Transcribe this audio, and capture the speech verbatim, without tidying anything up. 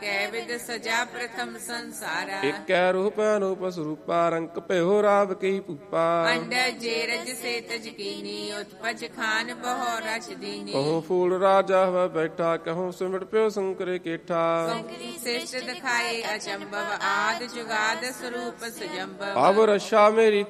ਕੈ ਵਿਦ ਸਜਾ ਪ੍ਰਥਮ ਸੰਸਾਰਾ। ਇਕੈ ਰੂਪ ਅਨੂਪ ਸਰੂਪਾ ਰੰਕ ਭਇਓ ਰਾਵ ਕਈ ਭੂਪਾ। ਅੰਡਜ ਜੇ ਰਜ ਸੇ ਤਜ ਕੀਨੀ ਉਤਪਜ ਖਾਨ ਬਹੁ ਰਚ ਦੀਨੀ। ਕਹੂੰ ਫੂਲ ਰਾਜਾ ਹਵਾ ਬੈਠਾ ਕਹੂੰ ਸਿਮਟ ਪਿਓ ਸੰਕਰੇ ਕੇਠਾ। ਸੰਕਰੀ ਸ੍ਰਿਸ਼ਟ ਦਿਖਾਏ ਅਚੰਭਵ ਆਦ ਜੁਗਾਦ ਸਰੂਪ ਸੁਜੰਭਵ। ਅਬ ਰਛਾ ਮੇਰੀ